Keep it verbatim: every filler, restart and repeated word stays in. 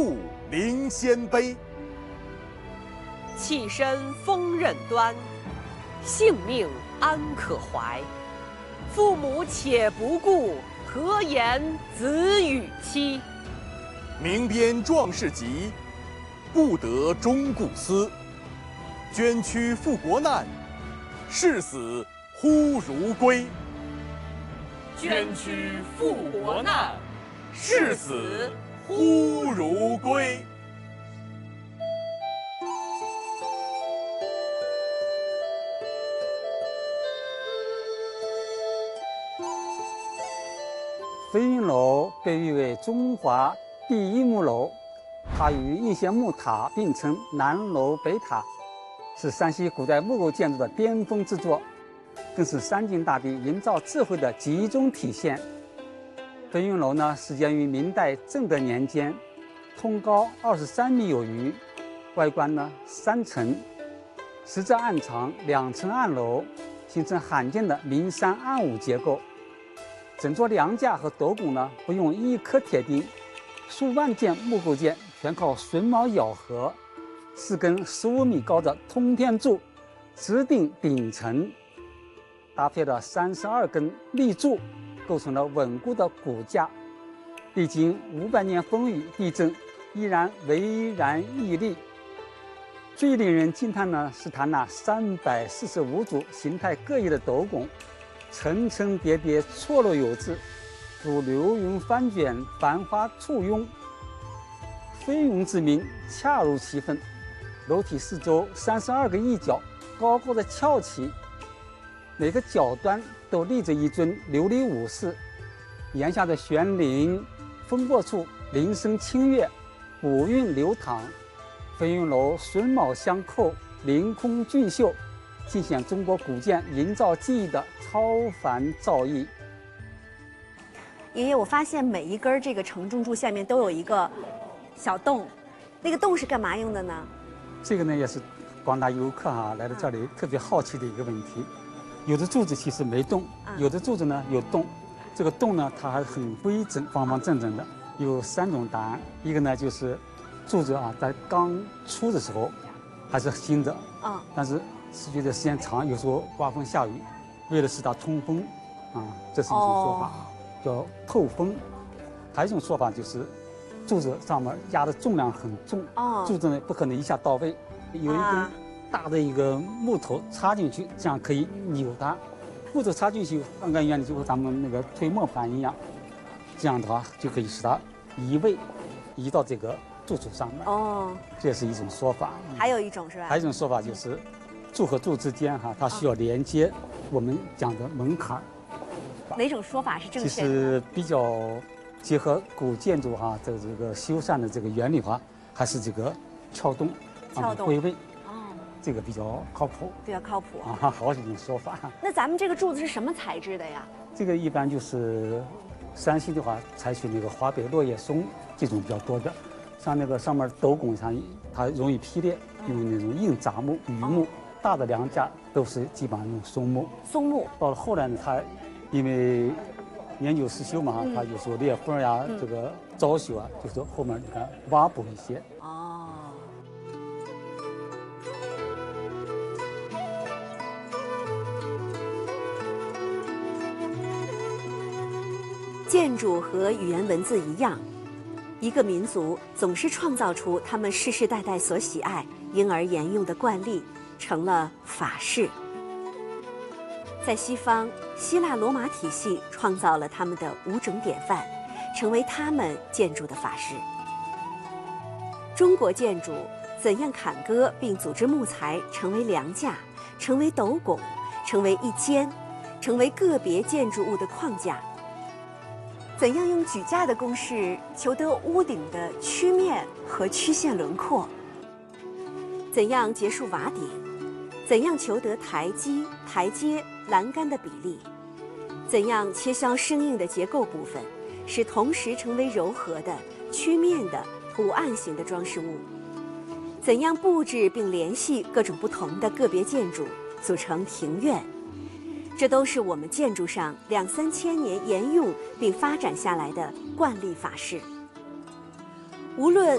度灵仙碑。 弃身锋刃端，性命安可怀？父母且不顾，何言子与妻？ 明鞭壮士急，不得终顾思。捐躯赴国难，视死忽如归。 捐躯赴国难， 视死忽如归。 飞云楼被誉为中华第一木楼，它与应县木塔并称南楼北塔，是山西古代木构建筑的巅峰之作，更是山境大地营造智慧的集中体现。飞云楼呢，始建于明代正德年间，通高二十三米有余，外观呢三层，实则暗藏两层暗楼，形成罕见的明山暗五结构。整座梁架和斗拱呢，不用一颗铁钉，数万件木构件全靠榫卯咬合，四根十五米高的通天柱直顶顶层，搭配了三十二根立柱，构成了稳固的骨架。历经五百年风雨地震，依然巍然屹立。最令人惊叹呢，是它那三百四十五组形态各异的斗拱，层层叠叠，错落有致，如流云翻卷，繁花簇拥。飞云之名恰如其分。楼体四周三十二个翼角高高的翘起，每个角端都立着一尊琉璃武士，檐下的悬铃风过处铃声清越，古韵流淌。飞云楼榫卯相扣，凌空俊秀，尽显中国古建营造技艺的超凡造诣。 爷爷，我发现每一根这个承重柱下面都有一个小洞，那个洞是干嘛用的呢？ 这个呢，也是广大游客啊来到这里特别好奇的一个问题。有的柱子其实没洞，有的柱子呢有洞。这个洞呢，它还很规整，方方正正的。有三种答案，一个呢就是柱子啊，在刚出的时候还是新的，啊，但是持续的时间长，有时候刮风下雨，为了使它通风，啊，这是一种说法，哦，叫透风。还有一种说法就是，柱子上面压的重量很重，哦，柱子呢不可能一下到位，有一根大的一个木头插进去，这样可以扭它。木头插进去，按照原理就和咱们那个推磨盘一样，这样的话就可以使它移位，移到这个柱子上面。哦，这也是一种说法。 还有一种是吧？ 还有一种说法就是，柱和柱之间哈，它需要连接，哦，我们讲的门槛。 哪种说法是正确的？ 其实比较结合古建筑哈的这个修缮的这个原理的话，还是这个撬洞， 撬洞归位。这个比较靠谱， 比较靠谱啊，好几种说法。 那咱们这个柱子是什么材质的呀？ 这个一般就是山西的话，采取那个华北落叶松这种比较多的，像那个上面斗拱上它容易劈裂，用那种硬杂木、榆木，哦，大的梁架都是基本上用松木。 松木到了后来呢，它因为年久失修嘛，嗯，它有时候裂缝呀，嗯，这个遭朽啊，就是后面你看挖补一些。哦。 建筑和语言文字一样，一个民族总是创造出他们世世代代所喜爱、因而沿用的惯例，成了法式。在西方，希腊罗马体系创造了他们的五种典范，成为他们建筑的法式。中国建筑怎样砍割并组织木材成为梁架，成为斗拱，成为一间，成为个别建筑物的框架？怎样用举架的公式求得屋顶的曲面和曲线轮廓？怎样结束瓦顶？怎样求得台基、台阶、栏杆的比例？怎样切削生硬的结构部分，使同时成为柔和的、曲面的、图案型的装饰物？怎样布置并联系各种不同的个别建筑，组成庭院？这都是我们建筑上两三千年沿用并发展下来的惯例法式。无论